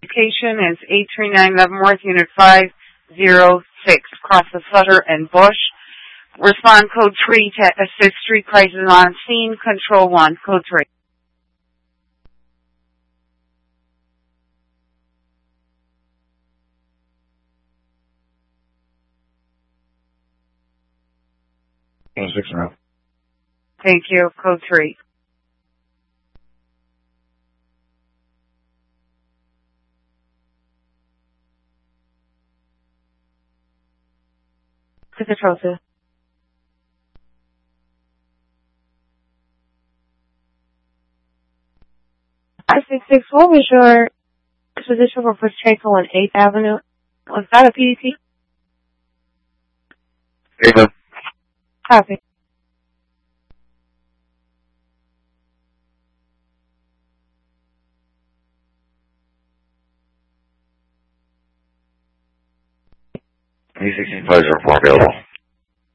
Location is 839 Leavenworth, Unit 506, across the Sutter and Bush. Respond code 3 to assist street crisis on scene. Control 1, code 3. Thank you, code 3. To control 2. I-66, what was your position for First Trace on 8th Avenue? Was that a PDP? Amen. Copy. E65 are more available.